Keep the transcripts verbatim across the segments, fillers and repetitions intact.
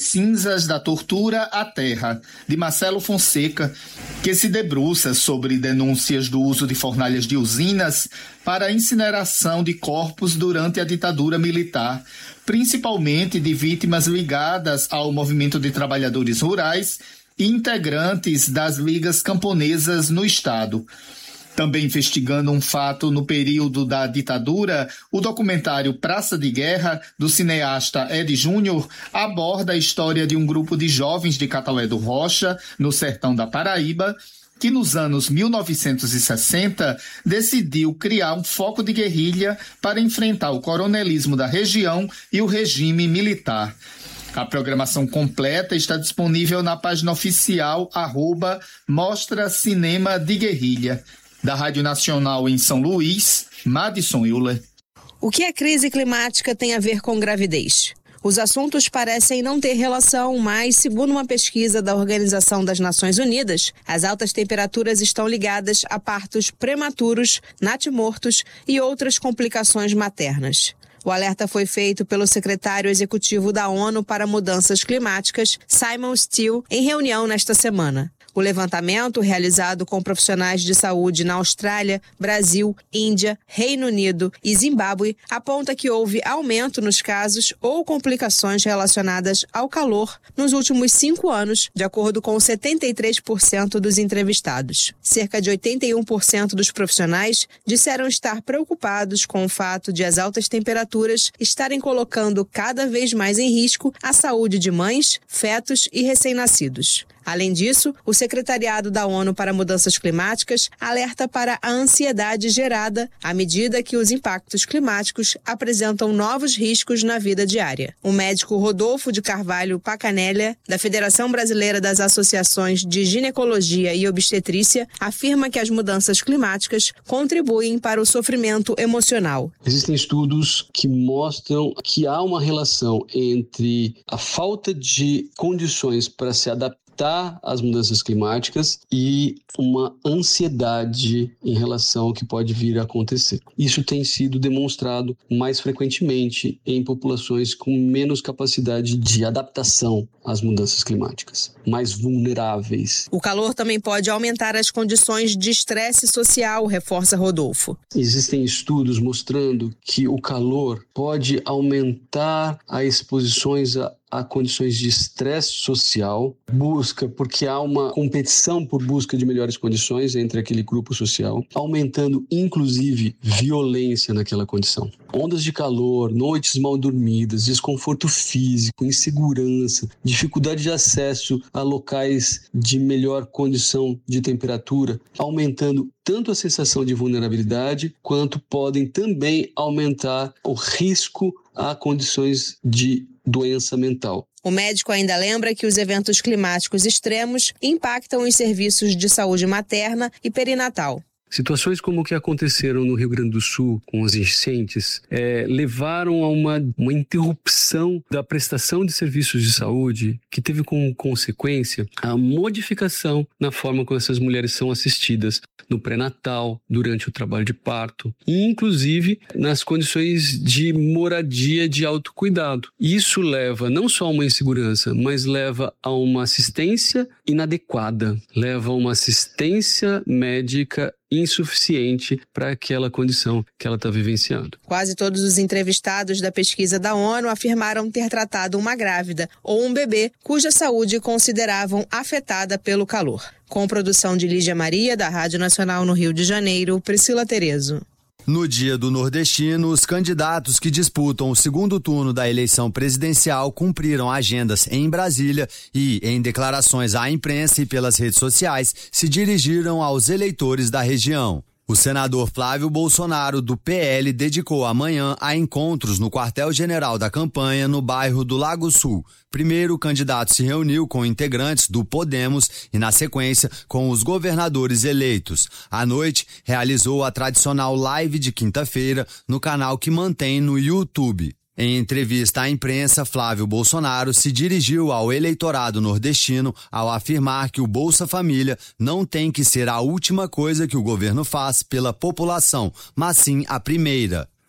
cinzas da tortura à terra, de Marcelo Fonseca, que se debruça sobre denúncias do uso de fornalhas de usinas para a incineração de corpos durante a ditadura militar, principalmente de vítimas ligadas ao movimento de trabalhadores rurais e integrantes das ligas camponesas no estado. Também investigando um fato no período da ditadura, o documentário Praça de Guerra, do cineasta Ed Júnior, aborda a história de um grupo de jovens de Cataué do Rocha, no sertão da Paraíba, que nos anos mil novecentos e sessenta decidiu criar um foco de guerrilha para enfrentar o coronelismo da região e o regime militar. A programação completa está disponível na página oficial arroba Mostra Cinema de Guerrilha. Da Rádio Nacional em São Luís, Madison Euler. O que a crise climática tem a ver com gravidez? Os assuntos parecem não ter relação, mas, segundo uma pesquisa da Organização das Nações Unidas, as altas temperaturas estão ligadas a partos prematuros, natimortos e outras complicações maternas. O alerta foi feito pelo secretário executivo da ONU para Mudanças Climáticas, Simon Stiell, em reunião nesta semana. O levantamento, realizado com profissionais de saúde na Austrália, Brasil, Índia, Reino Unido e Zimbábue, aponta que houve aumento nos casos ou complicações relacionadas ao calor nos últimos cinco anos, de acordo com setenta e três por cento dos entrevistados. Cerca de oitenta e um por cento dos profissionais disseram estar preocupados com o fato de as altas temperaturas estarem colocando cada vez mais em risco a saúde de mães, fetos e recém-nascidos. Além disso, o Secretariado da ONU para Mudanças Climáticas alerta para a ansiedade gerada à medida que os impactos climáticos apresentam novos riscos na vida diária. O médico Rodolfo de Carvalho Pacanelli, da Federação Brasileira das Associações de Ginecologia e Obstetrícia, afirma que as mudanças climáticas contribuem para o sofrimento emocional. Existem estudos que mostram que há uma relação entre a falta de condições para se adaptar às mudanças climáticas e uma ansiedade em relação ao que pode vir a acontecer. Isso tem sido demonstrado mais frequentemente em populações com menos capacidade de adaptação às mudanças climáticas, mais vulneráveis. O calor também pode aumentar as condições de estresse social, reforça Rodolfo. Existem estudos mostrando que o calor pode aumentar as exposições a Há condições de estresse social, busca, porque há uma competição por busca de melhores condições entre aquele grupo social, aumentando inclusive violência naquela condição. Ondas de calor, noites mal dormidas, desconforto físico, insegurança, dificuldade de acesso a locais de melhor condição de temperatura, aumentando tanto a sensação de vulnerabilidade, quanto podem também aumentar o risco a condições de doença mental. O médico ainda lembra que os eventos climáticos extremos impactam os serviços de saúde materna e perinatal. Situações como o que aconteceram no Rio Grande do Sul com os enchentes é, levaram a uma, uma interrupção da prestação de serviços de saúde que teve como consequência a modificação na forma como essas mulheres são assistidas no pré-natal, durante o trabalho de parto e inclusive nas condições de moradia de autocuidado. Isso leva não só a uma insegurança, mas leva a uma assistência inadequada, leva a uma assistência médica insuficiente para aquela condição que ela está vivenciando. Quase todos os entrevistados da pesquisa da ONU afirmaram ter tratado uma grávida ou um bebê cuja saúde consideravam afetada pelo calor. Com produção de Lígia Maria, da Rádio Nacional no Rio de Janeiro, Priscila Terezo. No Dia do Nordestino, os candidatos que disputam o segundo turno da eleição presidencial cumpriram agendas em Brasília e, em declarações à imprensa e pelas redes sociais, se dirigiram aos eleitores da região. O senador Flávio Bolsonaro, do P L, dedicou a manhã a encontros no quartel-general da campanha no bairro do Lago Sul. Primeiro, o candidato se reuniu com integrantes do Podemos e, na sequência, com os governadores eleitos. À noite, realizou a tradicional live de quinta-feira no canal que mantém no YouTube. Em entrevista à imprensa, Flávio Bolsonaro se dirigiu ao eleitorado nordestino ao afirmar que o Bolsa Família não tem que ser a última coisa que o governo faz pela população, mas sim a primeira.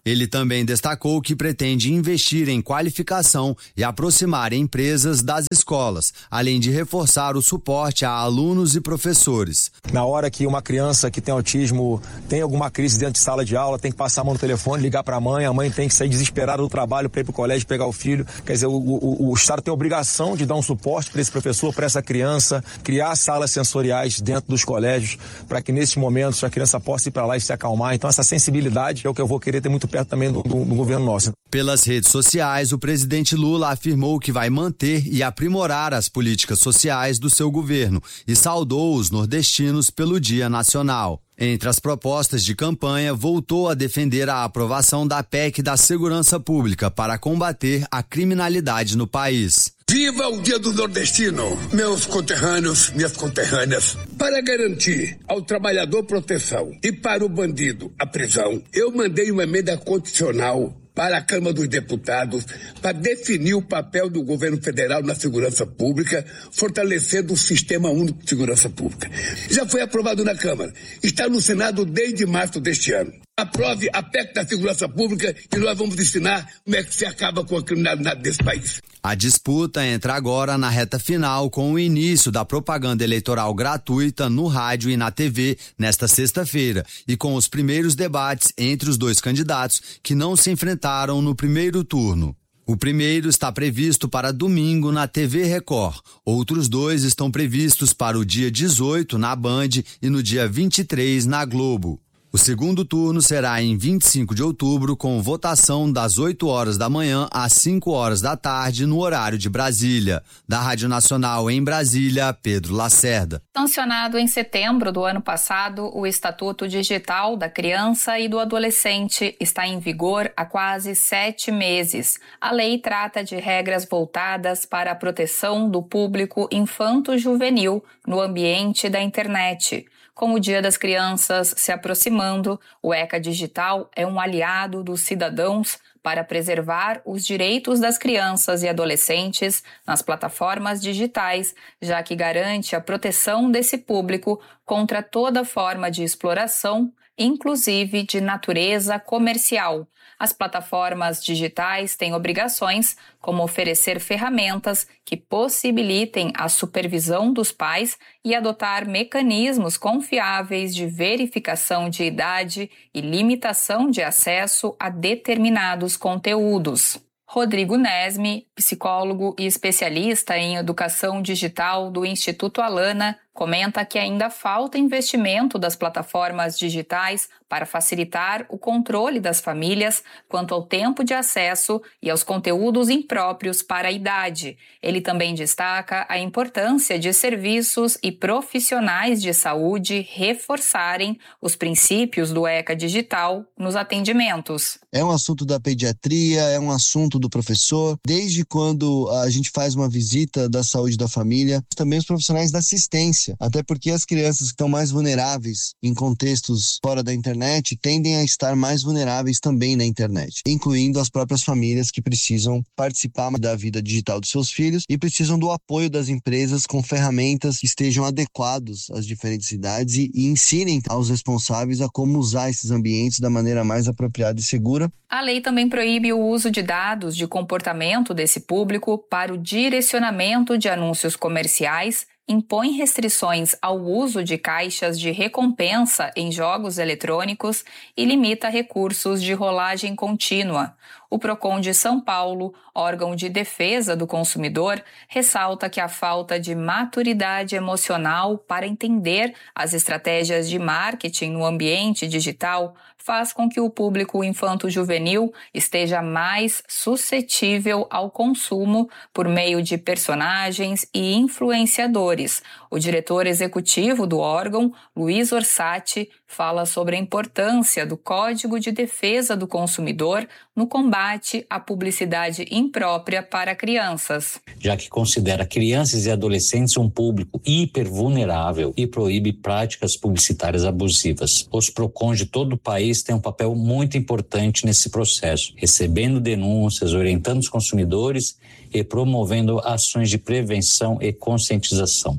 Ele também destacou que pretende investir em qualificação e aproximar empresas das escolas, além de reforçar o suporte a alunos e professores. Na hora que uma criança que tem autismo tem alguma crise dentro de sala de aula, tem que passar a mão no telefone, ligar para a mãe, a mãe tem que sair desesperada do trabalho para ir para o colégio pegar o filho. Quer dizer, o, o, o Estado tem a obrigação de dar um suporte para esse professor, para essa criança, criar salas sensoriais dentro dos colégios, para que nesses momentos a criança possa ir para lá e se acalmar. Então essa sensibilidade é o que eu vou querer ter muito perto também do, do, do governo nosso. Pelas redes sociais, o presidente Lula afirmou que vai manter e aprimorar as políticas sociais do seu governo e saudou os nordestinos pelo Dia Nacional. Entre as propostas de campanha, voltou a defender a aprovação da P E C da Segurança Pública para combater a criminalidade no país. Viva o Dia do Nordestino, meus conterrâneos, minhas conterrâneas. Para garantir ao trabalhador proteção e para o bandido a prisão, eu mandei uma emenda constitucional para a Câmara dos Deputados para definir o papel do governo federal na segurança pública, fortalecendo o Sistema Único de Segurança Pública. Já foi aprovado na Câmara, está no Senado desde março deste ano. Aprove a P E C da Segurança Pública e nós vamos ensinar como é que se acaba com a criminalidade desse país. A disputa entra agora na reta final com o início da propaganda eleitoral gratuita no rádio e na T V nesta sexta-feira e com os primeiros debates entre os dois candidatos que não se enfrentaram no primeiro turno. O primeiro está previsto para domingo na T V Record. Outros dois estão previstos para o dia dezoito na Band e no dia vinte e três na Globo. O segundo turno será em vinte e cinco de outubro, com votação das oito horas da manhã às cinco horas da tarde, no horário de Brasília. Da Rádio Nacional em Brasília, Pedro Lacerda. Sancionado em setembro do ano passado, o Estatuto Digital da Criança e do Adolescente está em vigor há quase sete meses. A lei trata de regras voltadas para a proteção do público infanto-juvenil no ambiente da internet. Com o Dia das Crianças se aproximando, o ECA Digital é um aliado dos cidadãos para preservar os direitos das crianças e adolescentes nas plataformas digitais, já que garante a proteção desse público contra toda forma de exploração, inclusive de natureza comercial. As plataformas digitais têm obrigações, como oferecer ferramentas que possibilitem a supervisão dos pais e adotar mecanismos confiáveis de verificação de idade e limitação de acesso a determinados conteúdos. Rodrigo Nesme, psicólogo e especialista em educação digital do Instituto Alana, comenta que ainda falta investimento das plataformas digitais para facilitar o controle das famílias quanto ao tempo de acesso e aos conteúdos impróprios para a idade. Ele também destaca a importância de serviços e profissionais de saúde reforçarem os princípios do ECA Digital nos atendimentos. É um assunto da pediatria, é um assunto do professor, desde quando a gente faz uma visita da saúde da família, também os profissionais da assistência. Até porque as crianças que estão mais vulneráveis em contextos fora da internet tendem a estar mais vulneráveis também na internet, incluindo as próprias famílias que precisam participar da vida digital dos seus filhos e precisam do apoio das empresas com ferramentas que estejam adequados às diferentes idades e, e ensinem aos responsáveis a como usar esses ambientes da maneira mais apropriada e segura. A lei também proíbe o uso de dados de comportamento desse público para o direcionamento de anúncios comerciais, impõe restrições ao uso de caixas de recompensa em jogos eletrônicos e limita recursos de rolagem contínua. O Procon de São Paulo, órgão de defesa do consumidor, ressalta que a falta de maturidade emocional para entender as estratégias de marketing no ambiente digital faz com que o público infanto-juvenil esteja mais suscetível ao consumo por meio de personagens e influenciadores. O diretor executivo do órgão, Luiz Orsatti, fala sobre a importância do Código de Defesa do Consumidor no combate à publicidade imprópria para crianças. Já que considera crianças e adolescentes um público hipervulnerável e proíbe práticas publicitárias abusivas. Os PROCONs de todo o país têm um papel muito importante nesse processo, recebendo denúncias, orientando os consumidores e promovendo ações de prevenção e conscientização.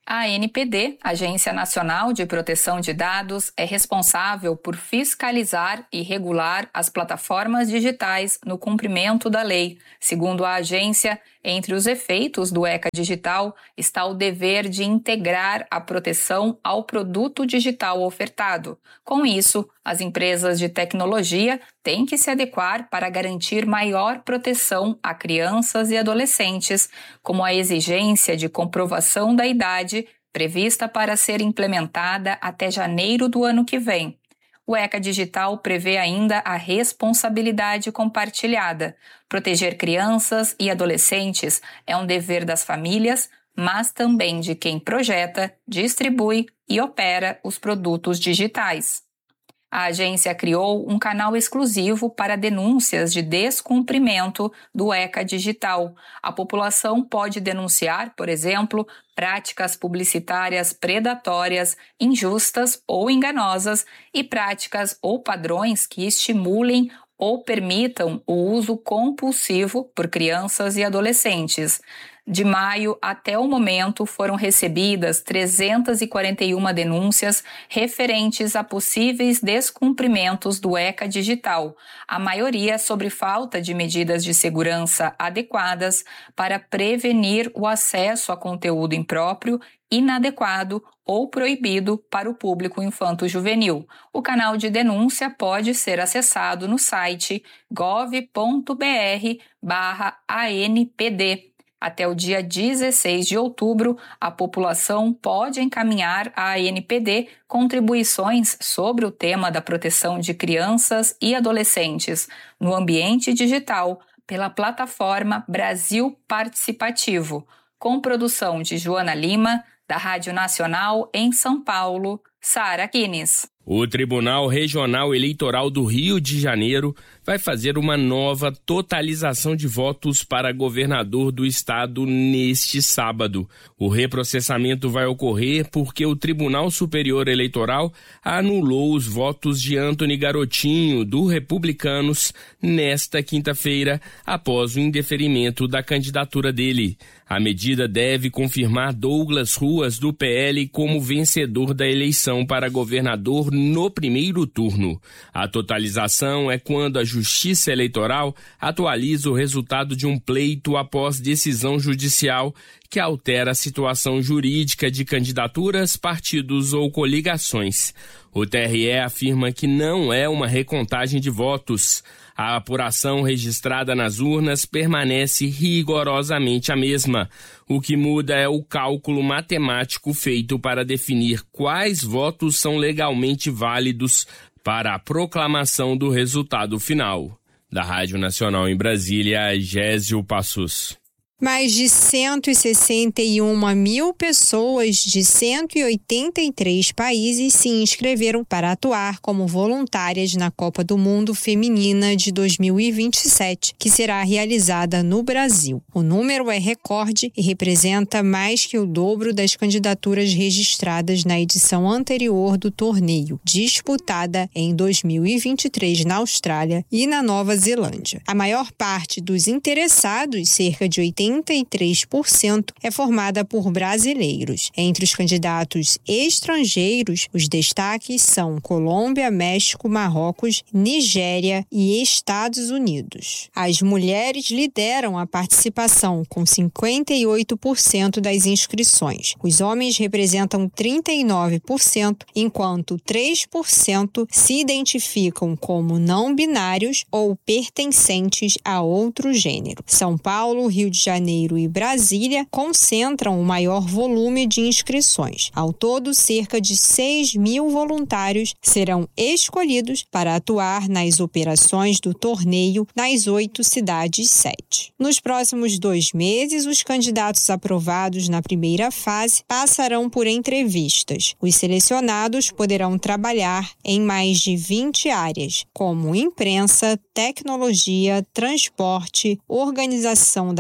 A A N P D, Agência Nacional de Proteção de Dados, é responsável por fiscalizar e regular as plataformas digitais no cumprimento da lei. Segundo a agência, entre os efeitos do ECA Digital está o dever de integrar a proteção ao produto digital ofertado. Com isso, as empresas de tecnologia têm que se adequar para garantir maior proteção a crianças e adolescentes, como a exigência de comprovação da idade prevista para ser implementada até janeiro do ano que vem. O ECA Digital prevê ainda a responsabilidade compartilhada. Proteger crianças e adolescentes é um dever das famílias, mas também de quem projeta, distribui e opera os produtos digitais. A agência criou um canal exclusivo para denúncias de descumprimento do ECA Digital. A população pode denunciar, por exemplo, práticas publicitárias predatórias, injustas ou enganosas e práticas ou padrões que estimulem ou permitam o uso compulsivo por crianças e adolescentes. De maio até o momento, foram recebidas trezentas e quarenta e uma denúncias referentes a possíveis descumprimentos do ECA Digital, a maioria sobre falta de medidas de segurança adequadas para prevenir o acesso a conteúdo impróprio, inadequado ou proibido para o público infanto-juvenil. O canal de denúncia pode ser acessado no site gov ponto br barra A N P D. Até o dia dezesseis de outubro, a população pode encaminhar à A N P D contribuições sobre o tema da proteção de crianças e adolescentes no ambiente digital pela plataforma Brasil Participativo, com produção de Joana Lima, da Rádio Nacional em São Paulo, Sara Kines. O Tribunal Regional Eleitoral do Rio de Janeiro vai fazer uma nova totalização de votos para governador do estado neste sábado. O reprocessamento vai ocorrer porque o Tribunal Superior Eleitoral anulou os votos de Antony Garotinho, do Republicanos, nesta quinta-feira, após o indeferimento da candidatura dele. A medida deve confirmar Douglas Ruas, do P L, como vencedor da eleição para governador no primeiro turno. A totalização é quando a Justiça Eleitoral atualiza o resultado de um pleito após decisão judicial que altera a situação jurídica de candidaturas, partidos ou coligações. O T R E afirma que não é uma recontagem de votos. A apuração registrada nas urnas permanece rigorosamente a mesma. O que muda é o cálculo matemático feito para definir quais votos são legalmente válidos para a proclamação do resultado final. Da Rádio Nacional em Brasília, Gésio Passos. Mais de cento e sessenta e uma mil pessoas de cento e oitenta e três países se inscreveram para atuar como voluntárias na Copa do Mundo Feminina de dois mil e vinte e sete, que será realizada no Brasil. O número é recorde e representa mais que o dobro das candidaturas registradas na edição anterior do torneio, disputada em dois mil e vinte e três na Austrália e na Nova Zelândia. A maior parte dos interessados, cerca de oitenta e três por cento, é formada por brasileiros. Entre os candidatos estrangeiros, os destaques são Colômbia, México, Marrocos, Nigéria e Estados Unidos. As mulheres lideram a participação, com cinquenta e oito por cento das inscrições. Os homens representam trinta e nove por cento, enquanto três por cento se identificam como não binários ou pertencentes a outro gênero. São Paulo, Rio de Janeiro e Brasília concentram o maior volume de inscrições. Ao todo, cerca de seis mil voluntários serão escolhidos para atuar nas operações do torneio nas oito cidades sede. Nos próximos dois meses, os candidatos aprovados na primeira fase passarão por entrevistas. Os selecionados poderão trabalhar em mais de vinte áreas, como imprensa, tecnologia, transporte, organização da competição,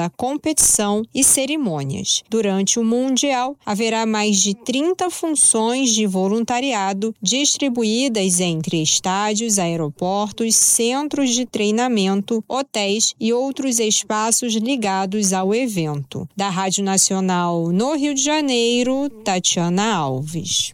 competição e cerimônias. Durante o Mundial, haverá mais de trinta funções de voluntariado distribuídas entre estádios, aeroportos, centros de treinamento, hotéis e outros espaços ligados ao evento. Da Rádio Nacional no Rio de Janeiro, Tatiana Alves.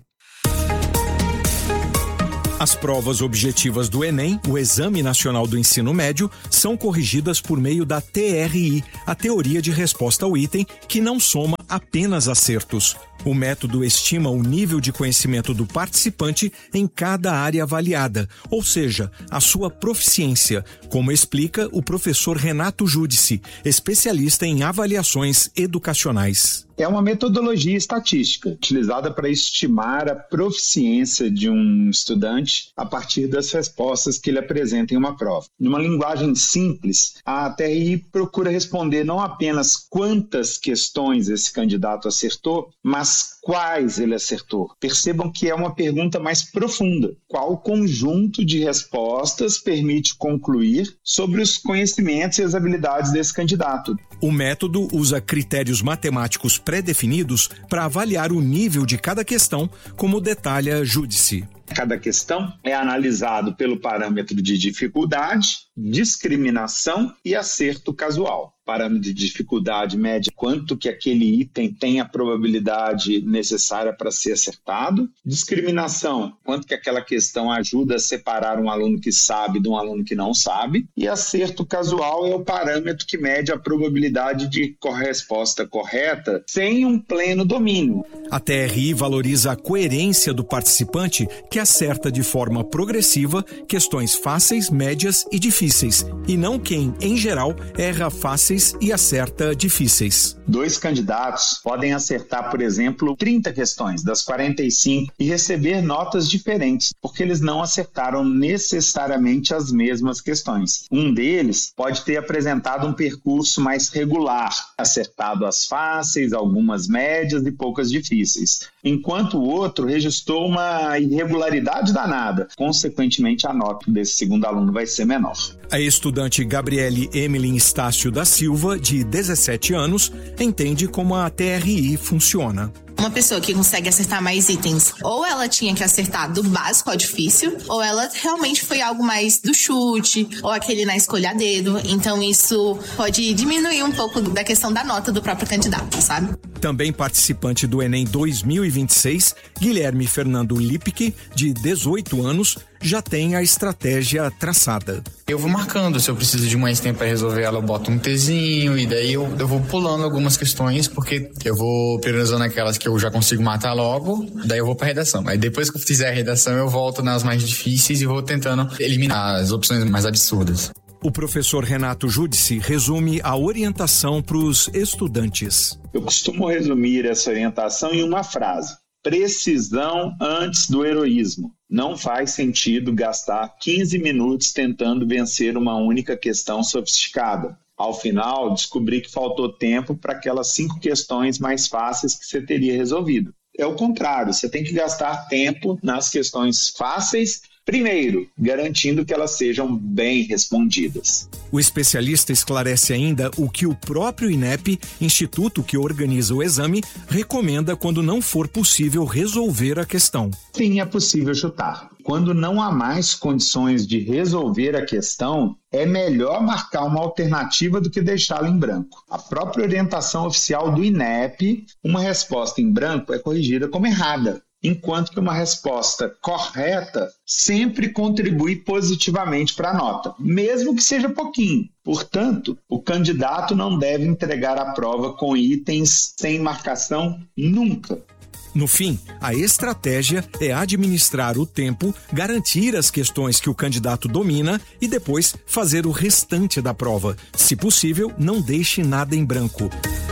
As provas objetivas do Enem, o Exame Nacional do Ensino Médio, são corrigidas por meio da T R I, a teoria de resposta ao item, que não soma apenas acertos. O método estima o nível de conhecimento do participante em cada área avaliada, ou seja, a sua proficiência, como explica o professor Renato Giudice, especialista em avaliações educacionais. É uma metodologia estatística utilizada para estimar a proficiência de um estudante a partir das respostas que ele apresenta em uma prova. Numa linguagem simples, a T R I procura responder não apenas quantas questões esse candidato acertou, mas quais ele acertou. Percebam que é uma pergunta mais profunda. Qual conjunto de respostas permite concluir sobre os conhecimentos e as habilidades desse candidato? O método usa critérios matemáticos pré-definidos para avaliar o nível de cada questão, como detalha Giudice. Cada questão é analisado pelo parâmetro de dificuldade, discriminação e acerto casual. Parâmetro de dificuldade mede quanto que aquele item tem a probabilidade necessária para ser acertado. Discriminação, quanto que aquela questão ajuda a separar um aluno que sabe de um aluno que não sabe. E acerto casual é o parâmetro que mede a probabilidade de resposta correta sem um pleno domínio. A T R I valoriza a coerência do participante, que acerta de forma progressiva questões fáceis, médias e difíceis, e não quem, em geral, erra fáceis e acerta difíceis. Dois candidatos podem acertar, por exemplo, trinta questões das quarenta e cinco e receber notas diferentes, porque eles não acertaram necessariamente as mesmas questões. Um deles pode ter apresentado um percurso mais regular, acertado as fáceis, algumas médias e poucas difíceis, enquanto o outro registrou uma irregularidade danada. Consequentemente, a nota desse segundo aluno vai ser menor. A estudante Gabriele Emily Estácio da Silva, de dezessete anos, entende como a T R I funciona. Uma pessoa que consegue acertar mais itens, ou ela tinha que acertar do básico ao difícil, ou ela realmente foi algo mais do chute, ou aquele na escolha a dedo. Então isso pode diminuir um pouco da questão da nota do próprio candidato, sabe? Também participante do Enem dois mil e vinte e seis, Guilherme Fernando Lipke, de dezoito anos, já tem a estratégia traçada. Eu vou marcando, se eu preciso de mais tempo para resolver ela, eu boto um Tzinho, e daí eu, eu vou pulando algumas questões, porque eu vou priorizando aquelas que eu já consigo matar logo, daí eu vou para redação. Aí depois que eu fizer a redação, eu volto nas mais difíceis e vou tentando eliminar as opções mais absurdas. O professor Renato Giudice resume a orientação para os estudantes. Eu costumo resumir essa orientação em uma frase: precisão antes do heroísmo. Não faz sentido gastar quinze minutos tentando vencer uma única questão sofisticada. Ao final, descobri que faltou tempo para aquelas cinco questões mais fáceis que você teria resolvido. É o contrário, você tem que gastar tempo nas questões fáceis, primeiro, garantindo que elas sejam bem respondidas. O especialista esclarece ainda o que o próprio INEP, instituto que organiza o exame, recomenda quando não for possível resolver a questão. Sim, é possível chutar. Quando não há mais condições de resolver a questão, é melhor marcar uma alternativa do que deixá-la em branco. A própria orientação oficial do INEP, uma resposta em branco é corrigida como errada, enquanto que uma resposta correta sempre contribui positivamente para a nota, mesmo que seja pouquinho. Portanto, o candidato não deve entregar a prova com itens sem marcação nunca. No fim, a estratégia é administrar o tempo, garantir as questões que o candidato domina e depois fazer o restante da prova. Se possível, não deixe nada em branco.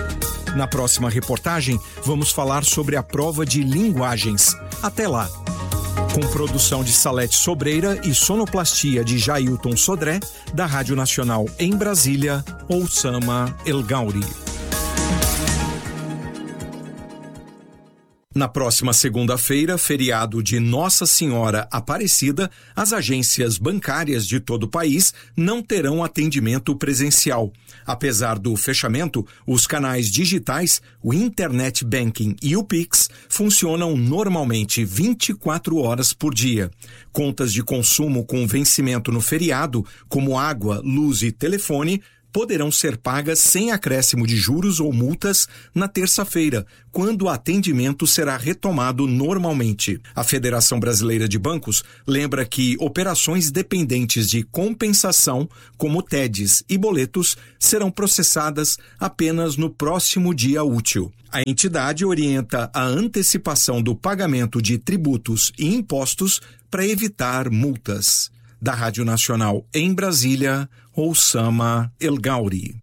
Na próxima reportagem, vamos falar sobre a prova de linguagens. Até lá! Com produção de Salete Sobreira e sonoplastia de Jailton Sodré, da Rádio Nacional em Brasília, Oussama El Gauri. Na próxima segunda-feira, feriado de Nossa Senhora Aparecida, as agências bancárias de todo o país não terão atendimento presencial. Apesar do fechamento, os canais digitais, o Internet Banking e o Pix funcionam normalmente vinte e quatro horas por dia. Contas de consumo com vencimento no feriado, como água, luz e telefone, poderão ser pagas sem acréscimo de juros ou multas na terça-feira, quando o atendimento será retomado normalmente. A Federação Brasileira de Bancos lembra que operações dependentes de compensação, como T E Ds e boletos, serão processadas apenas no próximo dia útil. A entidade orienta a antecipação do pagamento de tributos e impostos para evitar multas. Da Rádio Nacional em Brasília, Oussama El Gauri.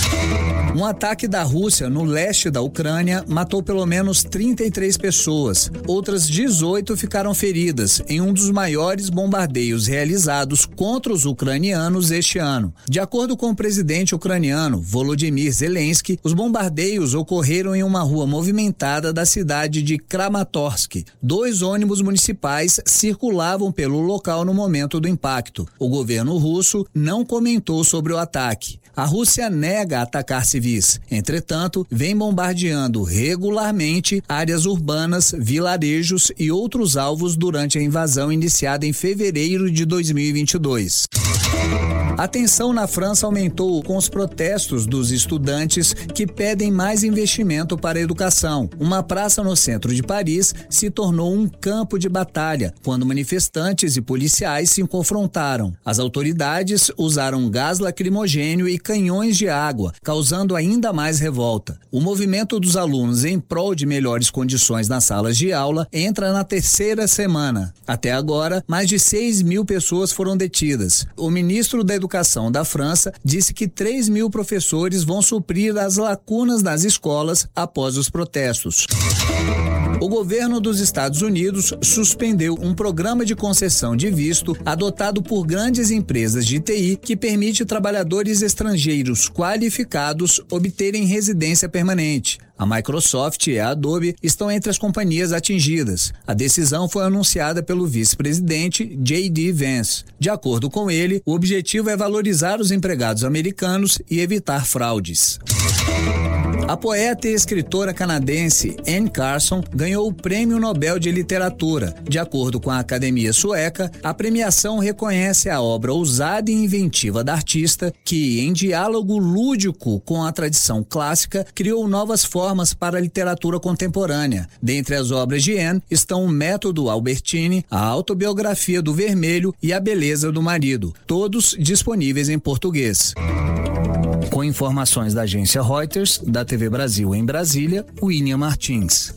Um ataque da Rússia no leste da Ucrânia matou pelo menos trinta e três pessoas. Outras dezoito ficaram feridas em um dos maiores bombardeios realizados contra os ucranianos este ano. De acordo com o presidente ucraniano Volodymyr Zelensky, os bombardeios ocorreram em uma rua movimentada da cidade de Kramatorsk. Dois ônibus municipais circulavam pelo local no momento do impacto. O governo russo não comentou sobre o ataque. A Rússia nega atacar civis. Entretanto, vem bombardeando regularmente áreas urbanas, vilarejos e outros alvos durante a invasão iniciada em fevereiro de dois mil e vinte e dois. A tensão na França aumentou com os protestos dos estudantes que pedem mais investimento para a educação. Uma praça no centro de Paris se tornou um campo de batalha, quando manifestantes e policiais se confrontaram. As autoridades usaram gás lacrimogênio e canhões de água, causando ainda mais revolta. O movimento dos alunos em prol de melhores condições nas salas de aula entra na terceira semana. Até agora, mais de seis mil pessoas foram detidas. O ministro da Educação da França disse que três mil professores vão suprir as lacunas nas escolas após os protestos. O governo dos Estados Unidos suspendeu um programa de concessão de visto adotado por grandes empresas de T I que permite trabalhadores estrangeiros qualificados obterem residência permanente. A Microsoft e a Adobe estão entre as companhias atingidas. A decisão foi anunciada pelo vice-presidente J D Vance. De acordo com ele, o objetivo é valorizar os empregados americanos e evitar fraudes. A poeta e escritora canadense Anne Carson ganhou o Prêmio Nobel de Literatura. De acordo com a Academia Sueca, a premiação reconhece a obra ousada e inventiva da artista, que, em diálogo lúdico com a tradição clássica, criou novas formas para a literatura contemporânea. Dentre as obras de Anne estão o Método Albertine, a Autobiografia do Vermelho e A Beleza do Marido, todos disponíveis em português. Com informações da agência Reuters, da T V Brasil em Brasília, William Martins.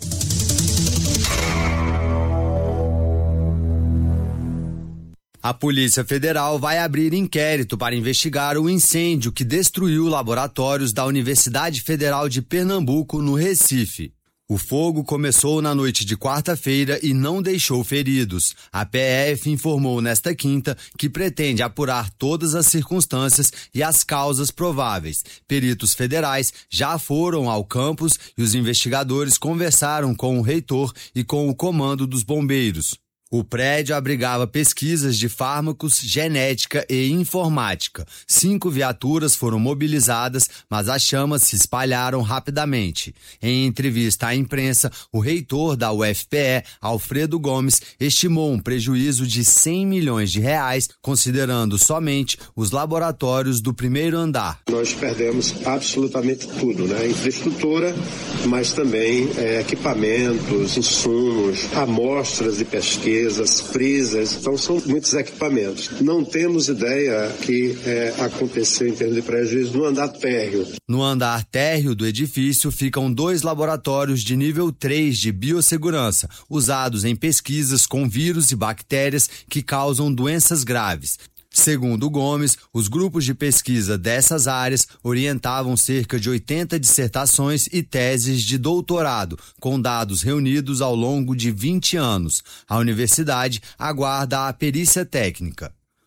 A Polícia Federal vai abrir inquérito para investigar o incêndio que destruiu laboratórios da Universidade Federal de Pernambuco, no Recife. O fogo começou na noite de quarta-feira e não deixou feridos. A P F informou nesta quinta que pretende apurar todas as circunstâncias e as causas prováveis. Peritos federais já foram ao campus e os investigadores conversaram com o reitor e com o comando dos bombeiros. O prédio abrigava pesquisas de fármacos, genética e informática. Cinco viaturas foram mobilizadas, mas as chamas se espalharam rapidamente. Em entrevista à imprensa, o reitor da U F P E, Alfredo Gomes, estimou um prejuízo de cem milhões de reais, considerando somente os laboratórios do primeiro andar. Nós perdemos absolutamente tudo, né? Infraestrutura, mas também é, equipamentos, insumos, amostras de pesquisa, frisas, então são muitos equipamentos. Não temos ideia que é, aconteceu em termos de prejuízo no andar térreo. No andar térreo do edifício ficam dois laboratórios de nível três de biossegurança, usados em pesquisas com vírus e bactérias que causam doenças graves. Segundo Gomes, os grupos de pesquisa dessas áreas orientavam cerca de oitenta dissertações e teses de doutorado, com dados reunidos ao longo de vinte anos. A universidade aguarda a perícia técnica.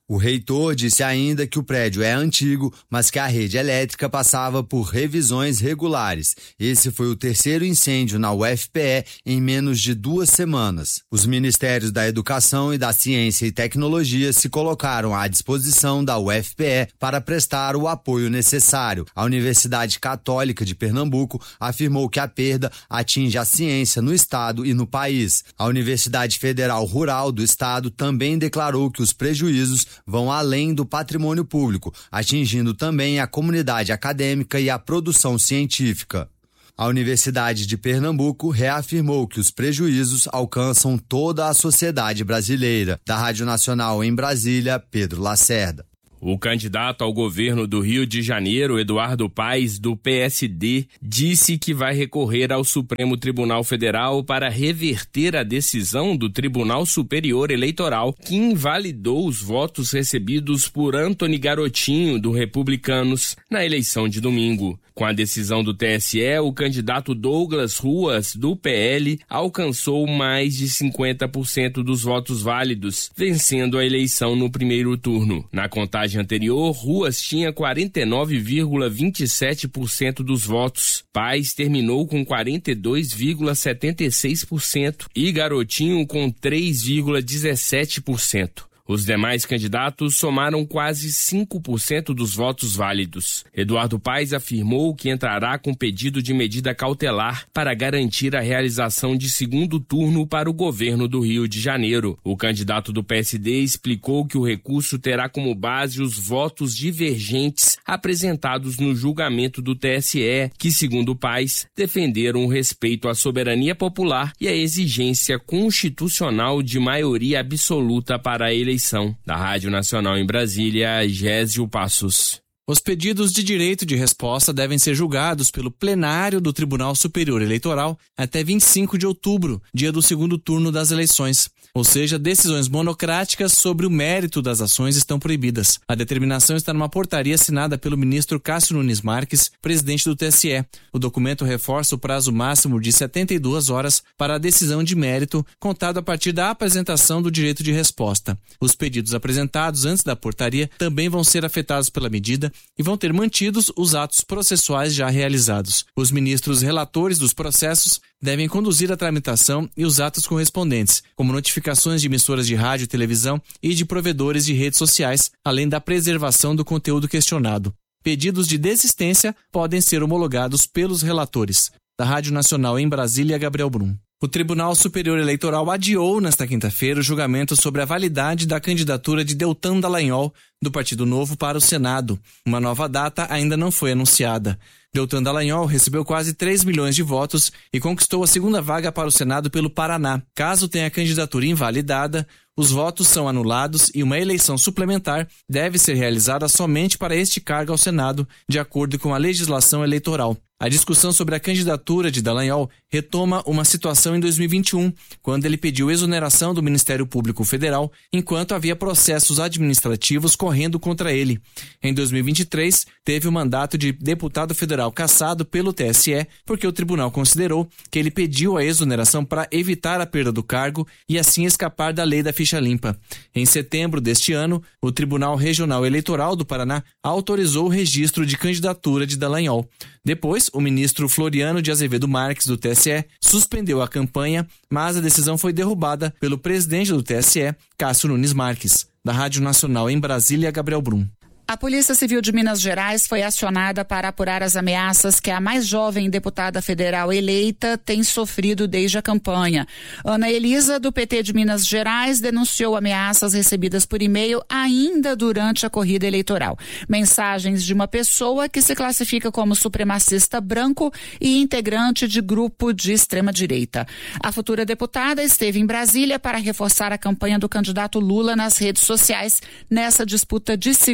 O reitor disse ainda que o prédio é antigo, mas que a rede elétrica passava por revisões regulares. Esse foi o terceiro incêndio na U F P E em menos de duas semanas. Os Ministérios da Educação e da Ciência e Tecnologia se colocaram à disposição da U F P E para prestar o apoio necessário. A Universidade Católica de Pernambuco afirmou que a perda atinge a ciência no estado e no país. A Universidade Federal Rural do estado também declarou que os prejuízos vão além do patrimônio público, atingindo também a comunidade acadêmica e a produção científica. A Universidade de Pernambuco reafirmou que os prejuízos alcançam toda a sociedade brasileira. Da Rádio Nacional em Brasília, Pedro Lacerda. O candidato ao governo do Rio de Janeiro, Eduardo Paes, do P S D, disse que vai recorrer ao Supremo Tribunal Federal para reverter a decisão do Tribunal Superior Eleitoral que invalidou os votos recebidos por Antony Garotinho, do Republicanos, na eleição de domingo. Com a decisão do T S E, o candidato Douglas Ruas, do P L, alcançou mais de cinquenta por cento dos votos válidos, vencendo a eleição no primeiro turno. Na contagem anterior, Ruas tinha quarenta e nove vírgula vinte e sete por cento dos votos. Paes terminou com quarenta e dois vírgula setenta e seis por cento e Garotinho com três vírgula dezessete por cento. Os demais candidatos somaram quase cinco por cento dos votos válidos. Eduardo Paes afirmou que entrará com pedido de medida cautelar para garantir a realização de segundo turno para o governo do Rio de Janeiro. O candidato do P S D explicou que o recurso terá como base os votos divergentes apresentados no julgamento do T S E, que, segundo Paes, defenderam o respeito à soberania popular e a exigência constitucional de maioria absoluta para a eleição. Da Rádio Nacional em Brasília, Gésio Passos. Os pedidos de direito de resposta devem ser julgados pelo plenário do Tribunal Superior Eleitoral até vinte e cinco de outubro, dia do segundo turno das eleições. Ou seja, decisões monocráticas sobre o mérito das ações estão proibidas. A determinação está numa portaria assinada pelo ministro Cássio Nunes Marques, presidente do T S E. O documento reforça o prazo máximo de setenta e duas horas para a decisão de mérito, contado a partir da apresentação do direito de resposta. Os pedidos apresentados antes da portaria também vão ser afetados pela medida e vão ter mantidos os atos processuais já realizados. Os ministros relatores dos processos devem conduzir a tramitação e os atos correspondentes, como notificações de emissoras de rádio e televisão e de provedores de redes sociais, além da preservação do conteúdo questionado. Pedidos de desistência podem ser homologados pelos relatores. Da Rádio Nacional em Brasília, Gabriel Brum. O Tribunal Superior Eleitoral adiou nesta quinta-feira o julgamento sobre a validade da candidatura de Deltan Dallagnol, do Partido Novo, para o Senado. Uma nova data ainda não foi anunciada. Deltan Dallagnol recebeu quase três milhões de votos e conquistou a segunda vaga para o Senado pelo Paraná. Caso tenha a candidatura invalidada, os votos são anulados e uma eleição suplementar deve ser realizada somente para este cargo ao Senado, de acordo com a legislação eleitoral. A discussão sobre a candidatura de Dallagnol retoma uma situação em dois mil e vinte e um, quando ele pediu exoneração do Ministério Público Federal, enquanto havia processos administrativos correndo contra ele. Em dois mil e vinte e três, teve o mandato de deputado federal cassado pelo T S E, porque o tribunal considerou que ele pediu a exoneração para evitar a perda do cargo e assim escapar da lei da ficha limpa. Em setembro deste ano, o Tribunal Regional Eleitoral do Paraná autorizou o registro de candidatura de Dallagnol. Depois, o ministro Floriano de Azevedo Marques, do T S E, suspendeu a campanha, mas a decisão foi derrubada pelo presidente do T S E, Cássio Nunes Marques. Da Rádio Nacional em Brasília, Gabriel Brum. A Polícia Civil de Minas Gerais foi acionada para apurar as ameaças que a mais jovem deputada federal eleita tem sofrido desde a campanha. Ana Elisa, do P T de Minas Gerais, denunciou ameaças recebidas por e-mail ainda durante a corrida eleitoral. Mensagens de uma pessoa que se classifica como supremacista branco e integrante de grupo de extrema-direita. A futura deputada esteve em Brasília para reforçar a campanha do candidato Lula nas redes sociais nessa disputa de segundo turno.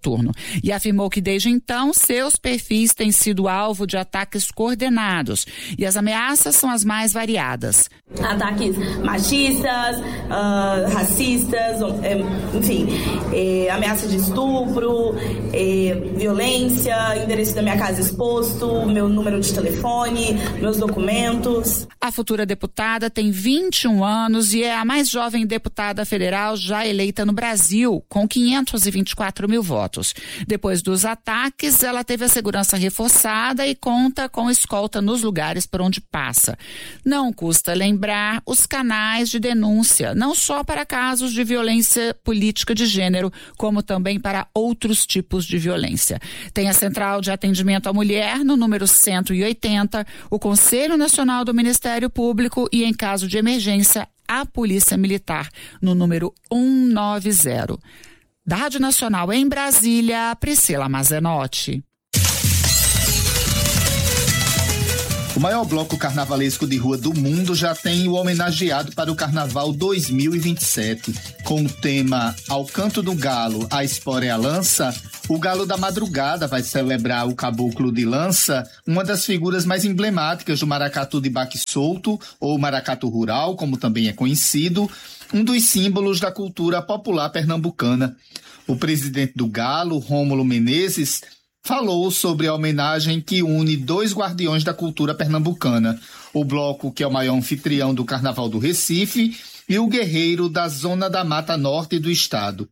turno. E afirmou que desde então seus perfis têm sido alvo de ataques coordenados e as ameaças são as mais variadas. Ataques machistas, uh, racistas, enfim, é, ameaça de estupro, é, violência, endereço da minha casa exposto, meu número de telefone, meus documentos. A futura deputada tem vinte e um anos e é a mais jovem deputada federal já eleita no Brasil, com quinhentos e vinte e quatro mil votos. Depois dos ataques, ela teve a segurança reforçada e conta com escolta nos lugares por onde passa. Não custa lembrar os canais de denúncia, não só para casos de violência política de gênero, como também para outros tipos de violência. Tem a Central de Atendimento à Mulher, no número cento e oitenta, o Conselho Nacional do Ministério Público e, em caso de emergência, a Polícia Militar, no número cento e noventa. Da Rádio Nacional em Brasília, Priscila Mazenotti. O maior bloco carnavalesco de rua do mundo já tem o homenageado para o Carnaval dois mil e vinte e sete. Com o tema Ao Canto do Galo, a Espora é a Lança, o Galo da Madrugada vai celebrar o Caboclo de Lança, uma das figuras mais emblemáticas do maracatu de baque solto, ou maracatu rural, como também é conhecido, um dos símbolos da cultura popular pernambucana. O presidente do Galo, Rômulo Menezes, falou sobre a homenagem que une dois guardiões da cultura pernambucana, o bloco que é o maior anfitrião do Carnaval do Recife e o guerreiro da Zona da Mata Norte do estado.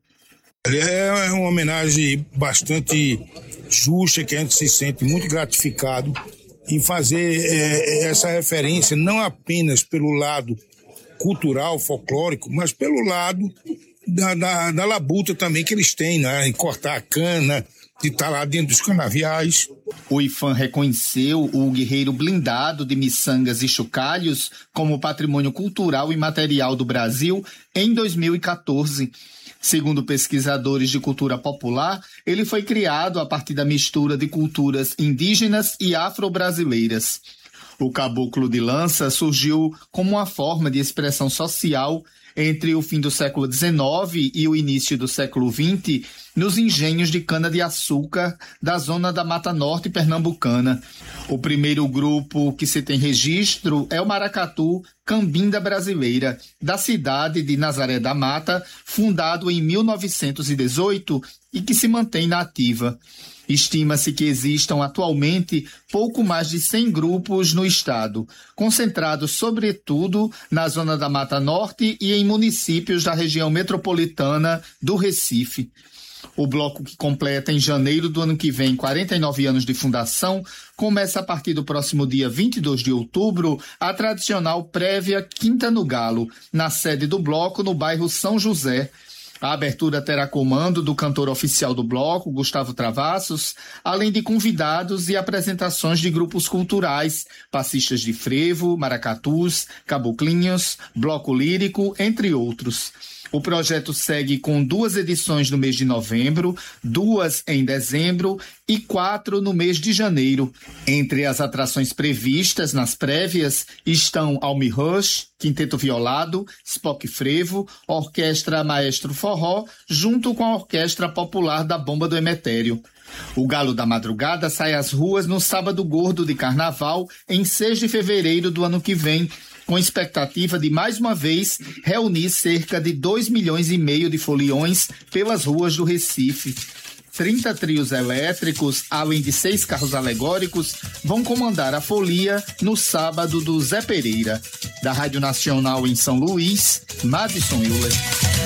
É uma homenagem bastante justa, que a gente se sente muito gratificado em fazer é, essa referência, não apenas pelo lado cultural, folclórico, mas pelo lado da, da, da labuta também que eles têm, né? Em cortar a cana, de estar lá dentro dos canaviais. O I F A M reconheceu o guerreiro blindado de miçangas e chocalhos como patrimônio cultural e material do Brasil em dois mil e quatorze. Segundo pesquisadores de cultura popular, ele foi criado a partir da mistura de culturas indígenas e afro-brasileiras. O Caboclo de Lança surgiu como uma forma de expressão social entre o fim do século dezenove e o início do século vinte, nos engenhos de cana-de-açúcar da zona da Mata Norte pernambucana. O primeiro grupo que se tem registro é o Maracatu Cambinda Brasileira, da cidade de Nazaré da Mata, fundado em mil novecentos e dezoito e que se mantém na ativa. Estima-se que existam atualmente pouco mais de cem grupos no estado, concentrados sobretudo na zona da Mata Norte e em municípios da região metropolitana do Recife. O bloco, que completa em janeiro do ano que vem quarenta e nove anos de fundação, começa a partir do próximo dia vinte e dois de outubro a tradicional prévia Quinta no Galo, na sede do bloco no bairro São José. A abertura terá comando do cantor oficial do bloco, Gustavo Travassos, além de convidados e apresentações de grupos culturais, passistas de frevo, maracatus, caboclinhos, bloco lírico, entre outros. O projeto segue com duas edições no mês de novembro, duas em dezembro e quatro no mês de janeiro. Entre as atrações previstas nas prévias estão Almi Rush, Quinteto Violado, Spock Frevo, Orquestra Maestro Forró, junto com a Orquestra Popular da Bomba do Emetério. O Galo da Madrugada sai às ruas no Sábado Gordo de Carnaval, em seis de fevereiro do ano que vem, com expectativa de, mais uma vez, reunir cerca de dois milhões e meio de foliões pelas ruas do Recife. trinta trios elétricos, além de seis carros alegóricos, vão comandar a folia no sábado do Zé Pereira. Da Rádio Nacional em São Luís, Madison Euler.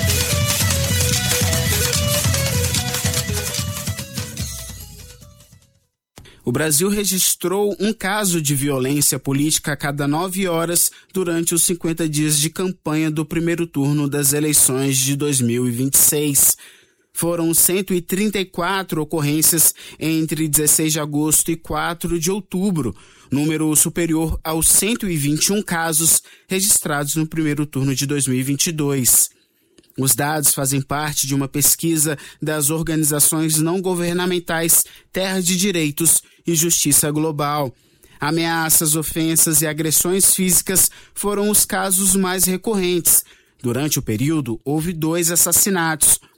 O Brasil registrou um caso de violência política a cada nove horas durante os cinquenta dias de campanha do primeiro turno das eleições de dois mil e vinte e seis. Foram cento e trinta e quatro ocorrências entre dezesseis de agosto e quatro de outubro, número superior aos cento e vinte e um casos registrados no primeiro turno de dois mil e vinte e dois. Os dados fazem parte de uma pesquisa das organizações não governamentais Terra de Direitos e Justiça Global. Ameaças, ofensas e agressões físicas foram os casos mais recorrentes. Durante o período, houve dois assassinatos,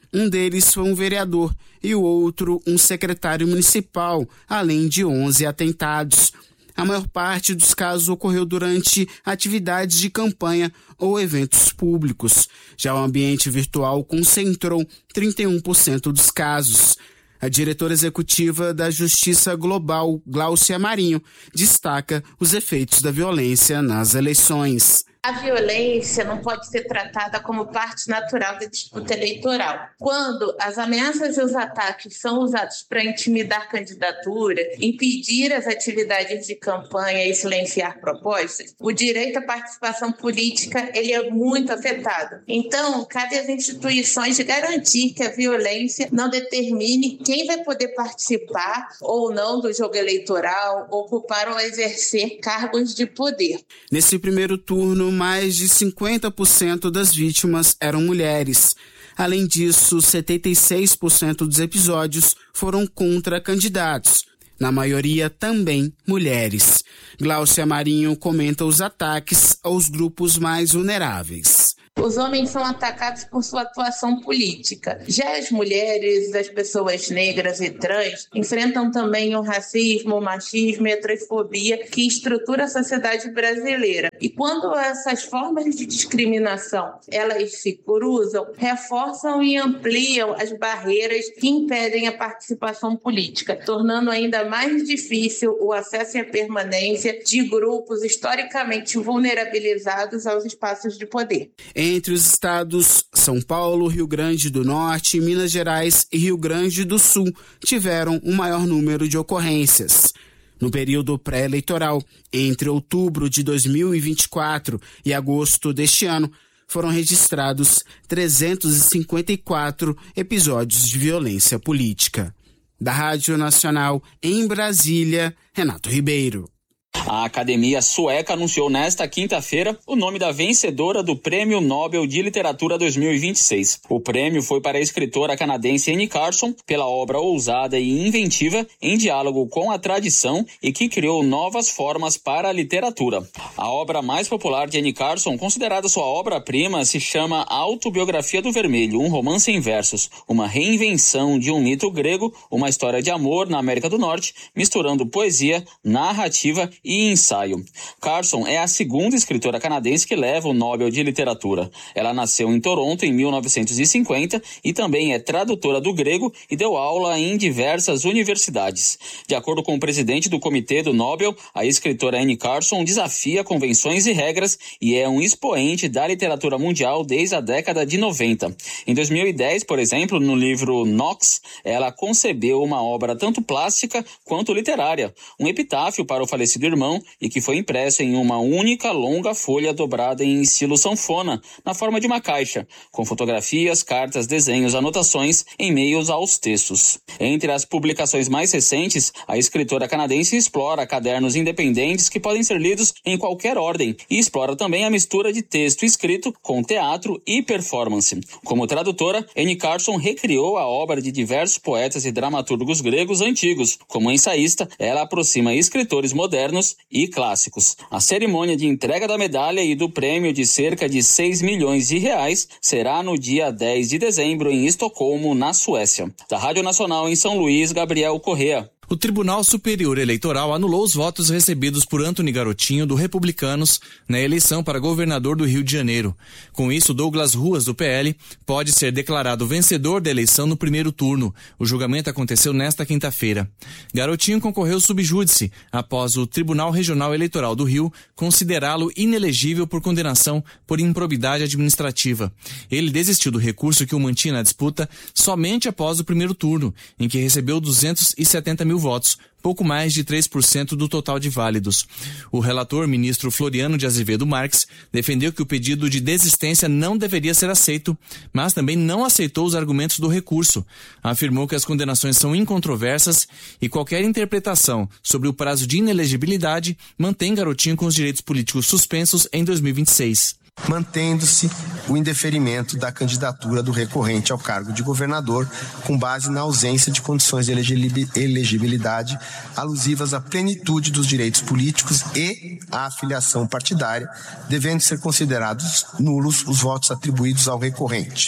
Um deles foi um vereador e o outro um secretário municipal, além de onze atentados. A maior parte dos casos ocorreu durante atividades de campanha ou eventos públicos. Já o ambiente virtual concentrou trinta e um por cento dos casos. A diretora executiva da Justiça Global, Gláucia Marinho, destaca os efeitos da violência nas eleições. A violência não pode ser tratada como parte natural da disputa eleitoral. Quando as ameaças e os ataques são usados para intimidar candidatura, impedir as atividades de campanha e silenciar propostas, o direito à participação política ele é muito afetado. Então, cabe às instituições garantir que a violência não determine quem vai poder participar ou não do jogo eleitoral, ocupar ou exercer cargos de poder. Nesse primeiro turno, mais de cinquenta por cento das vítimas eram mulheres. Além disso, setenta e seis por cento dos episódios foram contra candidatos, na maioria também mulheres. Gláucia Marinho comenta os ataques aos grupos mais vulneráveis. Os homens são atacados por sua atuação política. Já as mulheres, as pessoas negras e trans enfrentam também o racismo, o machismo e a transfobia que estrutura a sociedade brasileira. E quando essas formas de discriminação elas se cruzam, reforçam e ampliam as barreiras que impedem a participação política, tornando ainda mais difícil o acesso e a permanência de grupos historicamente vulnerabilizados aos espaços de poder. Entre os estados, São Paulo, Rio Grande do Norte, Minas Gerais e Rio Grande do Sul tiveram o maior número de ocorrências. No período pré-eleitoral, entre outubro de dois mil e vinte e quatro e agosto deste ano, foram registrados trezentos e cinquenta e quatro episódios de violência política. Da Rádio Nacional em Brasília, Renato Ribeiro. A Academia Sueca anunciou nesta quinta-feira o nome da vencedora do Prêmio Nobel de Literatura dois mil e vinte e seis. O prêmio foi para a escritora canadense Anne Carson pela obra ousada e inventiva em diálogo com a tradição e que criou novas formas para a literatura. A obra mais popular de Anne Carson, considerada sua obra-prima, se chama Autobiografia do Vermelho, um romance em versos, uma reinvenção de um mito grego, uma história de amor na América do Norte, misturando poesia, narrativa e ensaio. Carson é a segunda escritora canadense que leva o Nobel de Literatura. Ela nasceu em Toronto em mil novecentos e cinquenta e também é tradutora do grego e deu aula em diversas universidades. De acordo com o presidente do Comitê do Nobel, a escritora Anne Carson desafia convenções e regras e é um expoente da literatura mundial desde a década de noventa. Em dois mil e dez, por exemplo, no livro Nox, ela concebeu uma obra tanto plástica quanto literária, um epitáfio para o falecido irmão e que foi impresso em uma única longa folha dobrada em estilo sanfona, na forma de uma caixa, com fotografias, cartas, desenhos, anotações em meios aos textos. Entre as publicações mais recentes, a escritora canadense explora cadernos independentes que podem ser lidos em qualquer ordem e explora também a mistura de texto escrito com teatro e performance. Como tradutora, Anne Carson recriou a obra de diversos poetas e dramaturgos gregos antigos. Como ensaísta, ela aproxima escritores modernos e clássicos. A cerimônia de entrega da medalha e do prêmio de cerca de seis milhões de reais será no dia dez de dezembro em Estocolmo, na Suécia. Da Rádio Nacional em São Luís, Gabriel Correa. O Tribunal Superior Eleitoral anulou os votos recebidos por Antony Garotinho, do Republicanos, na eleição para governador do Rio de Janeiro. Com isso, Douglas Ruas, do P L, pode ser declarado vencedor da eleição no primeiro turno. O julgamento aconteceu nesta quinta-feira. Garotinho concorreu sub júdice, após o Tribunal Regional Eleitoral do Rio considerá-lo inelegível por condenação por improbidade administrativa. Ele desistiu do recurso que o mantinha na disputa somente após o primeiro turno, em que recebeu duzentos e setenta mil votos, pouco mais de três por cento do total de válidos. O relator, ministro Floriano de Azevedo Marques, defendeu que o pedido de desistência não deveria ser aceito, mas também não aceitou os argumentos do recurso. Afirmou que as condenações são incontroversas e qualquer interpretação sobre o prazo de inelegibilidade mantém Garotinho com os direitos políticos suspensos em dois mil e vinte e seis. Mantendo-se o indeferimento da candidatura do recorrente ao cargo de governador com base na ausência de condições de elegibilidade alusivas à plenitude dos direitos políticos e à afiliação partidária, devendo ser considerados nulos os votos atribuídos ao recorrente.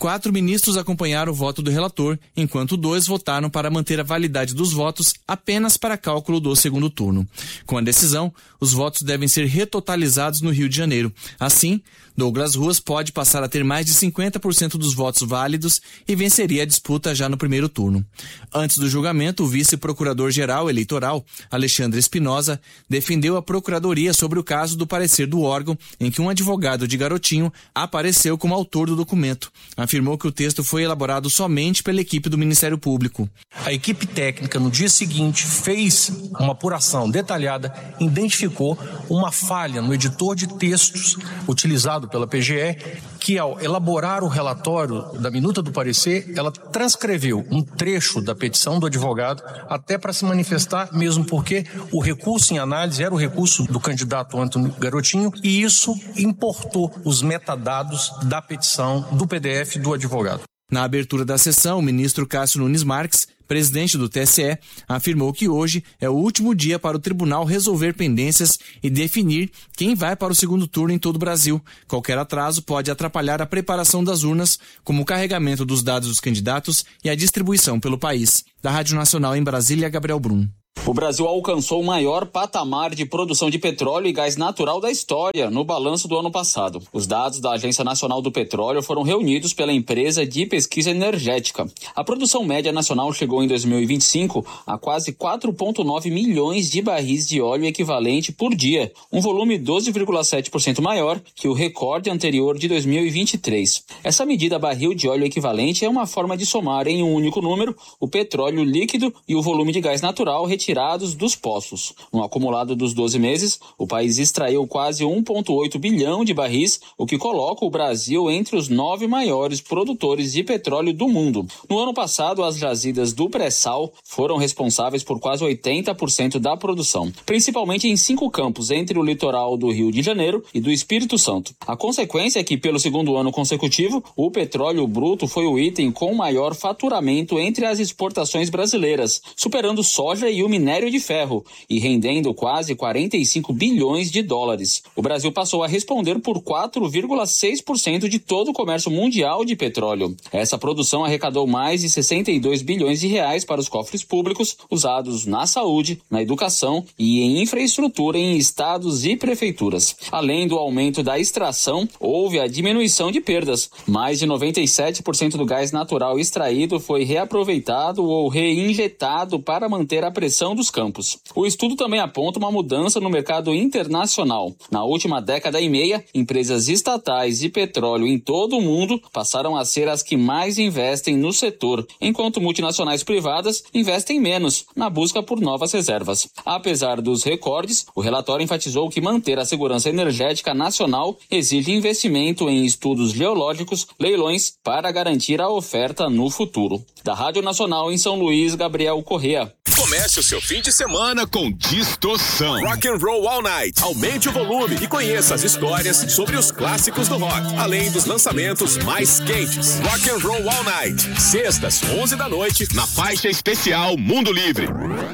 Quatro ministros acompanharam o voto do relator, enquanto dois votaram para manter a validade dos votos apenas para cálculo do segundo turno. Com a decisão, os votos devem ser retotalizados no Rio de Janeiro. Assim, Douglas Ruas pode passar a ter mais de cinquenta por cento dos votos válidos e venceria a disputa já no primeiro turno. Antes do julgamento, o vice-procurador-geral eleitoral, Alexandre Espinosa, defendeu a procuradoria sobre o caso do parecer do órgão em que um advogado de Garotinho apareceu como autor do documento. Afirmou que o texto foi elaborado somente pela equipe do Ministério Público. A equipe técnica, no dia seguinte, fez uma apuração detalhada, identificou uma falha no editor de textos utilizado pela P G E, que ao elaborar o relatório da minuta do parecer, ela transcreveu um trecho da petição do advogado até para se manifestar, mesmo porque o recurso em análise era o recurso do candidato Antônio Garotinho, e isso importou os metadados da petição do P D F do advogado. Na abertura da sessão, o ministro Cássio Nunes Marques, presidente do T S E, afirmou que hoje é o último dia para o tribunal resolver pendências e definir quem vai para o segundo turno em todo o Brasil. Qualquer atraso pode atrapalhar a preparação das urnas, como o carregamento dos dados dos candidatos e a distribuição pelo país. Da Rádio Nacional em Brasília, Gabriel Brum. O Brasil alcançou o maior patamar de produção de petróleo e gás natural da história no balanço do ano passado. Os dados da Agência Nacional do Petróleo foram reunidos pela empresa de pesquisa energética. A produção média nacional chegou em dois mil e vinte e cinco a quase quatro vírgula nove milhões de barris de óleo equivalente por dia, um volume doze vírgula sete por cento maior que o recorde anterior de dois mil e vinte e três. Essa medida barril de óleo equivalente é uma forma de somar em um único número o petróleo líquido e o volume de gás natural retirados dos poços. No acumulado dos doze meses, o país extraiu quase um vírgula oito bilhão de barris, o que coloca o Brasil entre os nove maiores produtores de petróleo do mundo. No ano passado, as jazidas do pré-sal foram responsáveis por quase oitenta por cento da produção, principalmente em cinco campos entre o litoral do Rio de Janeiro e do Espírito Santo. A consequência é que, pelo segundo ano consecutivo, o petróleo bruto foi o item com maior faturamento entre as exportações brasileiras, superando soja e o minério de ferro e rendendo quase quarenta e cinco bilhões de dólares. O Brasil passou a responder por quatro vírgula seis por cento de todo o comércio mundial de petróleo. Essa produção arrecadou mais de sessenta e dois bilhões de reais para os cofres públicos, usados na saúde, na educação e em infraestrutura em estados e prefeituras. Além do aumento da extração, houve a diminuição de perdas. Mais de noventa e sete por cento do gás natural extraído foi reaproveitado ou reinjetado para manter a pressão dos campos. O estudo também aponta uma mudança no mercado internacional. Na última década e meia, empresas estatais de petróleo em todo o mundo passaram a ser as que mais investem no setor, enquanto multinacionais privadas investem menos na busca por novas reservas. Apesar dos recordes, o relatório enfatizou que manter a segurança energética nacional exige investimento em estudos geológicos, leilões, para garantir a oferta no futuro. Da Rádio Nacional em São Luís, Gabriel Correa. Comece o seu fim de semana com Distorção. Rock and Roll All Night. Aumente o volume e conheça as histórias sobre os clássicos do rock, além dos lançamentos mais quentes. Rock and Roll All Night. Sextas, onze da noite, na faixa especial Mundo Livre.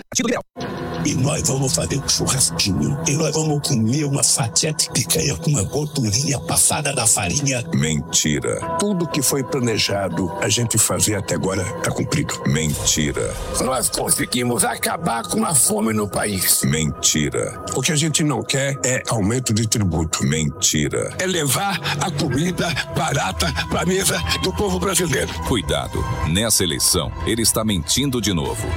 E nós vamos fazer um churrasquinho. E nós vamos comer uma fatia de picanha com uma gordurinha passada da farinha. Mentira. Tudo que foi planejado a gente fazer até agora tá cumprido. Mentira. Nós conseguimos acabar com a fome no país. Mentira. O que a gente não quer é aumento de tributo. Mentira. É levar a comida barata pra mesa do povo brasileiro. Cuidado. Nessa eleição, ele está mentindo de novo.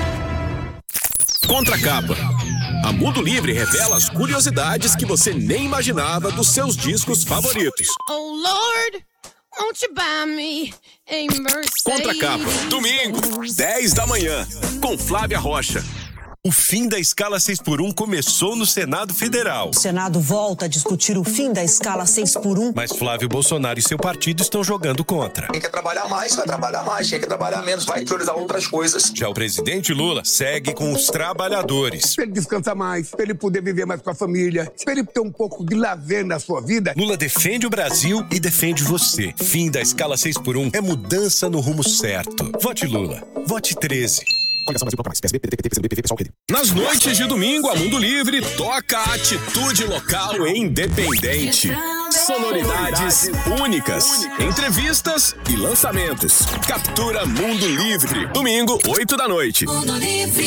Contracapa. A Mundo Livre revela as curiosidades que você nem imaginava dos seus discos favoritos. Oh Lord, won't you buy me a Mercedes? Contracapa. Domingo, dez da manhã, com Flávia Rocha. O fim da escala seis por um começou no Senado Federal. O Senado volta a discutir o fim da escala seis por um. Mas Flávio Bolsonaro e seu partido estão jogando contra. Quem quer trabalhar mais, vai trabalhar mais. Quem quer trabalhar menos, vai priorizar outras coisas. Já o presidente Lula segue com os trabalhadores. Pra ele descansar mais, pra ele poder viver mais com a família, pra ele ter um pouco de lazer na sua vida. Lula defende o Brasil e defende você. Fim da escala seis por um é mudança no rumo certo. Vote Lula. Vote treze. Nas noites de domingo, a Mundo Livre toca a atitude local e independente. Sonoridades únicas, entrevistas e lançamentos. Captura Mundo Livre, domingo, oito da noite. Mundo Livre.